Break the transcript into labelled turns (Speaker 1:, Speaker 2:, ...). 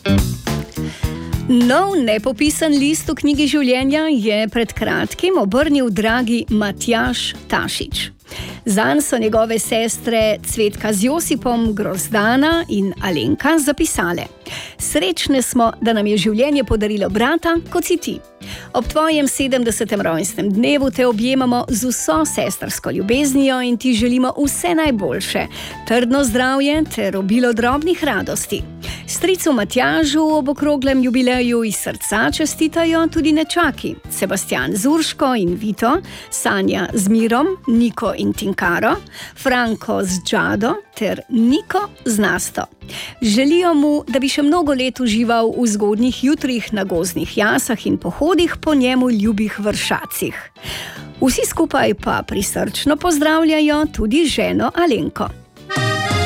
Speaker 1: Nov nepopisan list v knjigi življenja je pred kratkim obrnil dragi Matjaž Tašič. Zanj so njegove sestre Cvetka z Josipom, Grozdana in Alenka zapisale: Srečne smo, da nam je življenje podarilo brata, kot si ti. Ob tvojem 70. rojstnem dnevu te objemamo z vso sestrsko ljubeznijo in ti želimo vse najboljše, trdno zdravje ter obilo drobnih radosti. Stricu Matjažu ob okroglem jubileju iz srca čestitajo tudi nečaki: Sebastian z Urško in Vito, Sanja z Mirom, Niko in Tinkaro, Franko z Džado ter Niko z Nasto. Želijo mu, da bi še mnogo let užival v zgodnjih jutrih na gozdnih jasah in pohodih po njemu ljubih vršacih. Vsi skupaj pa prisrčno pozdravljajo tudi ženo Alenko.